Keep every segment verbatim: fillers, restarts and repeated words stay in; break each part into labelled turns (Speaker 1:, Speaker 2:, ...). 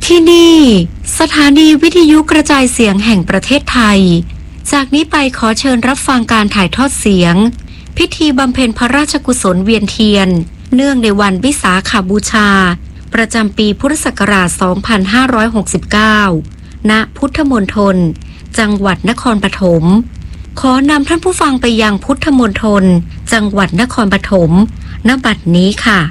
Speaker 1: ที่นี่สถานีวิทยุกระจายเสียงแห่งประเทศไทยจากนี้ไปขอเชิญรับฟังการถ่ายทอดเสียงพิธีบำเพ็ญพระราชกุศลเวียนเทียนเนื่องในวันวิสาขบูชาประจำปีพุทธศักราช สองพันห้าร้อยหกสิบเก้า ณ พุทธมณฑลจังหวัดนครปฐมขอนำท่านผู้ฟังไปยังพุทธมณฑลจังหวัดนครปฐมณ บัดนี้ค่ะ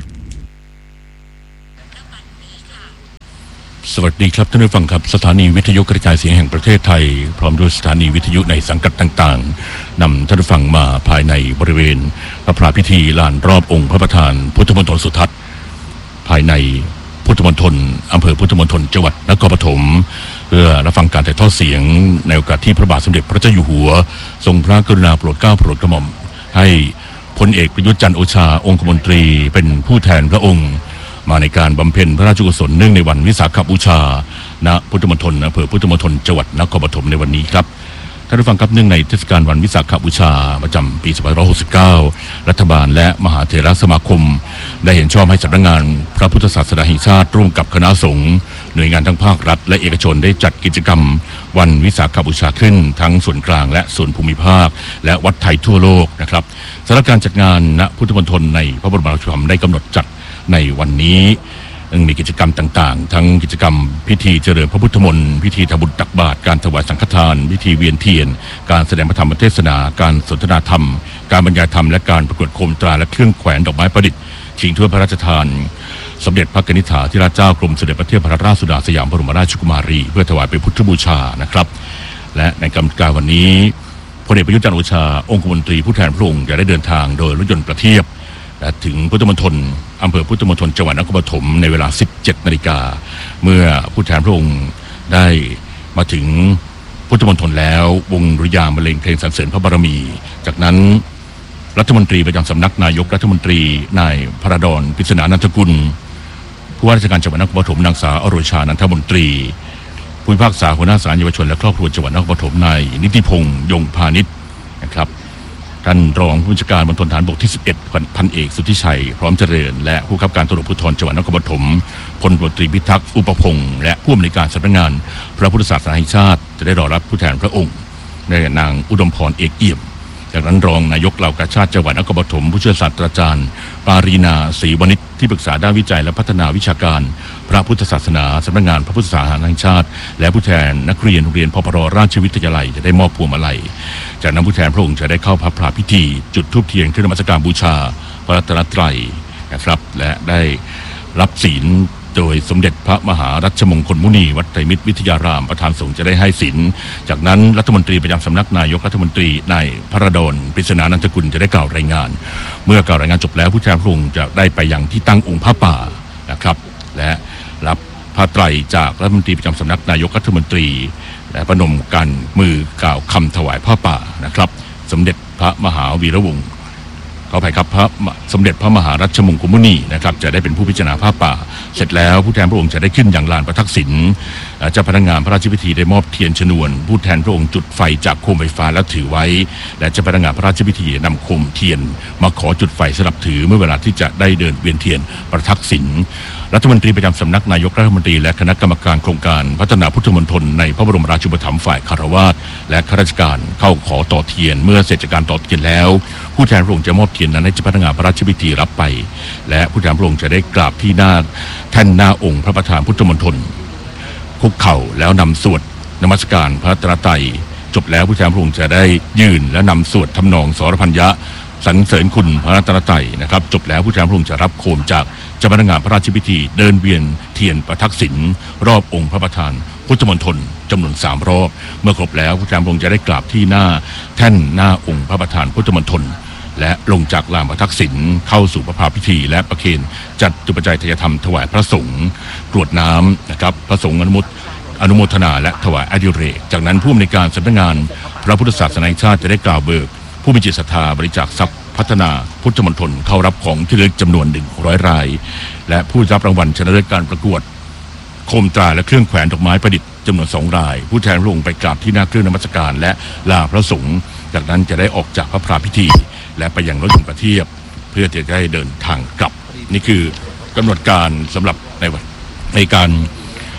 Speaker 2: สวัสดีครับท่านผู้ฟังครับสถานีวิทยุกระจายเสียงแห่งประเทศไทยพร้อมด้วยสถานีวิทยุในสังกัดต่างๆนำท่านผู้ฟังมาภายในบริเวณพระพราพิธีลานรอบองค์พระประธานพุทธมณฑลสุทัศน์ภายในพุทธมณฑลอำเภอพุทธมณฑลจังหวัดนครปฐมเพื่อรับฟังการถ่ายทอดเสียงในโอกาสที่พระบาทสมเด็จพระเจ้าอยู่หัวทรงพระกรุณาโปรดเกล้าโปรดกระหม่อมให้พลเอกประยุทธ์จันทร์โอชาองคมนตรีเป็นผู้แทนพระองค์มาในการบำเพ็ญพระราชกุศลเนื่องในวันวิสาขบูชาณพุทธมณฑลอำเภอพุทธมณฑลจังหวัดนครปฐมในวันนี้ครับท่านผู้ฟังครับเนื่องในเทศกาลวันวิสาขบูชาประจำปีสองพันห้าร้อยหกสิบเก้ารัฐบาลและมหาเถรสมาคมได้เห็นชอบให้สำนักงานพระพุทธศาสนาแห่งชาติร่วมกับคณะสงฆ์หน่วยงานทั้งภาครัฐและเอกชนได้จัดกิจกรรมวันวิสาขบูชาขึ้นทั้งส่วนกลางและส่วนภูมิภาคและวัดไทยทั่วโลกนะครับสำหรับการจัดงานณพุทธมณฑลในพระบรมราชูปถัมภ์ได้กำหนดจัดในวันนี้มีกิจกรรมต่างๆทั้งกิจกรรมพิธีเจริญพระพุทธมนต์พิธีทำบุญตักบาตรการถวายสังฆทานพิธีเวียนเทียนการแสดงพระธรรมเทศนาการสนทนาธรรมการบรรยายธรรมและการประกวดโคมตราและเครื่องแขวนดอกไม้ประดิษฐ์ชิงถ้วยพระราชทานสมเด็จพระกนิษฐาธิราชเจ้ากรมเสด็จพระเทพรัตนราชสุดาสยามบรมราชกุมารีเพื่อถวายเป็นพุทธบูชานะครับและในการวันนี้พลเอกประยุทธ์จันทร์โอชาองคมนตรีผู้แทนพระองค์จะได้เดินทางโดยรถยนต์ประเทียบและถึงพุทธมณฑลอำเภอพุทธมณฑลจังหวัดนครปฐมในเวลา สิบเจ็ดนาฬิกาเมื่อผู้แทนพระองค์ได้มาถึงพุทธมณฑลแล้ววงดุริยางค์บรรเลงเพลงสรรเสริญพระบารมีจากนั้นรัฐมนตรีประจำสำนักนายกรัฐมนตรีนายพระดอนปริศนานันทกุลผู้ว่าราชการจังหวัดนครปฐมนางสาวอโรชานันทมนตรีผู้พิพากษาหัวหน้าศาลเยาวชนและครอบครัวจังหวัดนครปฐมนายนิติพงษ์ยงพาณิชย์นะครับท่านรองผู้บัญชาการมณฑลฐานบกที่สิบเอ็ดพันเอกสุทธิชัยพร้อมเจริญและผู้บังคับการตำรวจภูธรจังหวัดนครปฐมพลตำรวจตรีพิทักษ์อุปพงษ์และผู้อำนวยการสำนักงานพระพุทธศาสนาแห่งชาติจะได้รอรับผู้แทนพระองค์ในนางอุดมพรเอกเอี่ยมจากนั้นรองนายกเหล่ากาชาติจังหวัดนครปฐมผู้ช่วยศาสตราจารย์ปารีนาศรีวณิชที่ปรึกษาด้านวิจัยและพัฒนาวิชาการพระพุทธศาสนาสำนักงานพระพุทธศาสนาแห่งชาติและผู้แทนนักเรียนโรงเรียนพปรราชวิทยาลัยจะได้มอบพวงมาลัยจากนั้นผู้แทนพระองค์จะได้เข้าพระพราพิธีจุดธูปเทียนขึ้นนมัสการบูชาพระรัตนตรัยนะครับและได้รับศีลโดยสมเด็จพระมหารัชมงคลมุนีวัดไตรมิตรวิทยารามประธานสงฆ์จะได้ให้ศีลจากนั้นรัฐมนตรีประจำสำนักนายกรัฐมนตรีนายพระดอนปริศนานันทกุลจะได้กล่าวรายงานเมื่อกล่าวรายงานจบแล้วผู้แทนพระองค์จะได้ไปยังที่ตั้งองค์พระป่านะครับและรับผ้าไตรจากรัฐมนตรีประจำสำนักนายกรัฐมนตรีและประนมกันมือกล่าวคำถวายผ้าป่านะครับสมเด็จพระมหาวีระวงศ์ขออภัยครับพระสมเด็จพระมหารัชมงคลมุนีนะครับจะได้เป็นผู้พิจารณาผ้าป่าเสร็จแล้วผู้แทนพระองค์จะได้ขึ้นอย่างลานพระทักษิณเจ้าพนักงานพระราชพิธีได้มอบเทียนชนวนผู้แทนพระองค์จุดไฟจากโคมไฟฟ้าแล้วถือไว้และเจ้าพนักงานพระราชพิธีนำโคมเทียนมาขอจุดไฟสลับถือเมื่อเวลาที่จะได้เดินเวียนเทียนประทักษิณรัฐมนตรีประจำสำนักนายกรัฐมนตรีและคณะกรรมการโครงการพัฒนาพุทธมณฑลในพระบรมราชูปถัมภ์ฝ่ายคารวาสและข้าราชการเข้าขอต่อเทียนเมื่อเสร็จจากการต่อเทียนแล้วผู้แทนพระองค์จะมอบเทียนนั้นให้เจ้าพนักงานพระราชพิธีรับไปและผู้แทนพระองค์จะได้กราบที่หน้าแท่นหน้าองค์พระประธานพุทธมณฑลคุกเข่าแล้วนำสวดนมัสการพระรัตนตรัยจบแล้วผู้แทนพระองค์จะได้ยืนและนำสวดทำนองสรพัญญะสรรเสริญคุณพระรัตนตรัยนะครับจบแล้วผู้แทนพระองค์จะรับโคมจากเจ้าพนักงานพระราชพิธีเดินเวียนเทียนประทักษิณรอบองค์พระประธานพุทธมณฑลจำนวนสามรอบเมื่อครบแล้วผู้แทนพระองค์จะได้กราบที่หน้าแท่นหน้าองค์พระประธานพุทธมณฑลและลงจากลานประทักษิณเข้าสู่พระพราพิธีและประเคนจัดจุปัจจัยทายธรรมถวายพระสงฆ์กรวดน้ำนะครับพระสงฆ์อนุโมทอนุโมทนาและถวายอดิเรกจากนั้นผู้อำนวยการสำนักงานพระพุทธศาสนาแห่งชาติจะได้กล่าวเบิกผู้มีจิตศรัทธาบริจาคทรัพย์พัฒนาพุทธมณฑลเข้ารับของที่ระลึกจำนวนหนึ่งร้อยรายและผู้รับรางวัลชนะเลิศการประกวดโคมตราและเครื่องแขวนดอกไม้ประดิษฐ์จำนวนสองรายผู้แทนพระองค์ไปกราบที่หน้าเครื่องนมัสการและลาพระสงฆ์จากนั้นจะได้ออกจากพระพราพิธีและไปยังรถยนต์ประเทียบเพื่อจะได้เดินทางกลับนี่คือกำหนดการสำหรับในวันในการ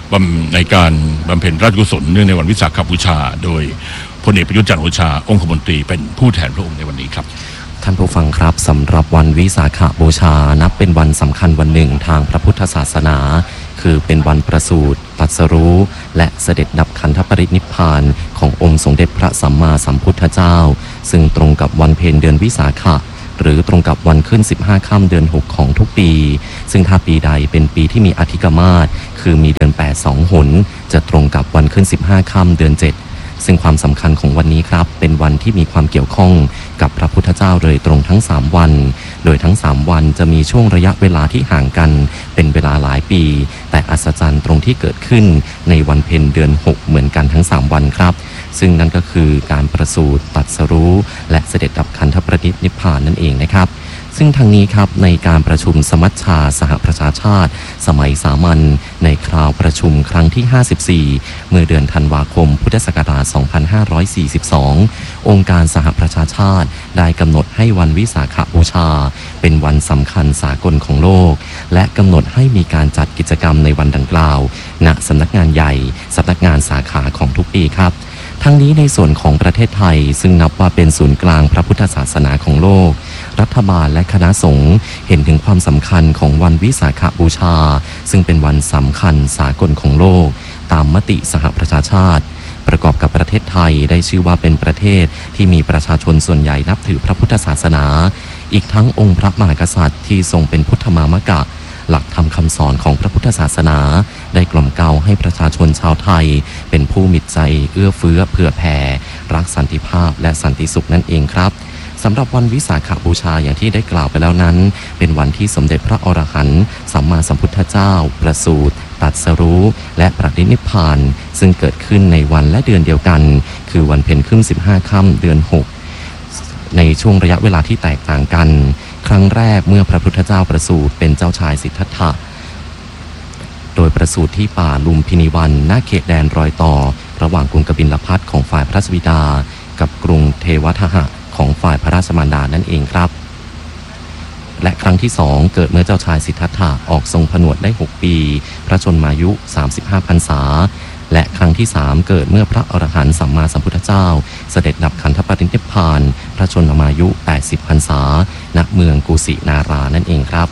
Speaker 2: ในการบำเพ็ญราชกุศลเนื่องในวันวิสาขบูชาโดยพลเอกประยุทธ์จันทร์โอชาองคมนตรีเป็นผู้แทนพระองค์ในวันนี้ครับ
Speaker 3: ท่านผู้ฟังครับสำหรับวันวิสาขบูชานับเป็นวันสำคัญวันหนึ่งทางพระพุทธศาสนาคือเป็นวันประสูติตรัสรู้และเสด็จดับขันธปรินิพพานขององค์สมเด็จพระสัมมาสัมพุทธเจ้าซึ่งตรงกับวันเพ็ญเดือนวิสาขะหรือตรงกับวันขึ้นสิบห้าค่ำเดือนหกของทุกปีซึ่งถ้าปีใดเป็นปีที่มีอธิกมาศคือมีเดือนแปดสองหนจะตรงกับวันขึ้นสิบห้าค่ำเดือนเจ็ดซึ่งความสำคัญของวันนี้ครับเป็นวันที่มีความเกี่ยวข้องกับพระพุทธเจ้าเลยตรงทั้งสามวันโดยทั้งสามวันจะมีช่วงระยะเวลาที่ห่างกันเป็นเวลาหลายปีแต่อัศจรรย์ตรงที่เกิดขึ้นในวันเพ็ญเดือนหกเหมือนกันทั้งสามวันครับซึ่งนั่นก็คือการประสูติตรัสรู้และเสด็จดับขันธปรินิพพานนั่นเองนะครับซึ่งทางนี้ครับในการประชุมสมัชชาสหประชาชาติสมัยสามัญในคราวประชุมครั้งที่ห้าสิบสี่เมื่อเดือนธันวาคมพุทธศักราชสองพันห้าร้อยสี่สิบสององค์การสหประชาชาติได้กำหนดให้วันวิสาขบูชาเป็นวันสำคัญสากลของโลกและกำหนดให้มีการจัดกิจกรรมในวันดังกล่าวณสำนักงานใหญ่สำนักงานสาขาของทุกปีครับทั้งนี้ในส่วนของประเทศไทยซึ่งนับว่าเป็นศูนย์กลางพระพุทธศาสนาของโลกรัฐบาลและคณะสงฆ์เห็นถึงความสำคัญของวันวิสาขบูชาซึ่งเป็นวันสำคัญสากลของโลกตามมติสหประชาชาติประกอบกับประเทศไทยได้ชื่อว่าเป็นประเทศที่มีประชาชนส่วนใหญ่นับถือพระพุทธศาสนาอีกทั้งองค์พระมหากษัตริย์ที่ทรงเป็นพุทธมามกะหลักธรรมคำสอนของพระพุทธศาสนาได้กล่อมเกลาให้ประชาชนชาวไทยเป็นผู้มิตรใจเอื้อเฟื้อเผื่อแผ่รักสันติภาพและสันติสุขนั่นเองครับสำหรับวันวิสาขบูชาอย่างที่ได้กล่าวไปแล้วนั้นเป็นวันที่สมเด็จพระอรหันต์สัมมาสัมพุทธเจ้าประสูติตรัสรู้และปรินิพพานซึ่งเกิดขึ้นในวันและเดือนเดียวกันคือวันเพ็ญขึ้นสิบห้าค่ำเดือนหกในช่วงระยะเวลาที่แตกต่างกันครั้งแรกเมื่อพระพุทธเจ้าประสูติเป็นเจ้าชายสิทธัตถะโดยประสูติที่ป่าลุมพินีวันณเขตแดนรอยต่อระหว่างกรุงกบิลพัสของฝ่ายพระราชบิดากับกรุงเทวทหะของฝ่ายพระราชมารดานั่นเองครับและครั้งที่สองเกิดเมื่อเจ้าชายสิทธัตถะออกทรงผนวดได้หกปีพระชนมายุสามสิบห้าพรรษาและครั้งที่สามเกิดเมื่อพระอรหันต์สัมมาสัมพุทธเจ้าเสด็จดับขันธปรินิพพานพระชนมายุแปดสิบพรรษาณเมืองกุสินารานั่นเองครับ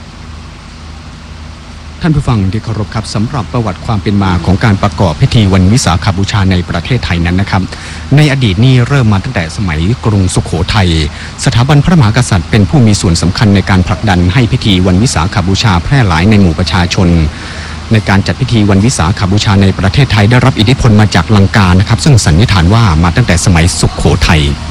Speaker 4: ท่านผู้ฟังที่เคารพครับสำหรับประวัติความเป็นมาของการประกอบพิธีวันวิสาขบูชาในประเทศไทยนั้นนะครับในอดีตนี้เริ่มมาตั้งแต่สมัยกรุงสุโขทัยสถาบันพระมหากษัตริย์เป็นผู้มีส่วนสำคัญในการผลักดันให้พิธีวันวิสาขบูชาแพร่หลายในหมู่ประชาชนในการจัดพิธีวันวิสาขบูชาในประเทศไทยได้รับอิทธิพลมาจากลังกานะครับซึ่งสันนิษฐานว่ามาตั้งแต่สมัยสุโขทัย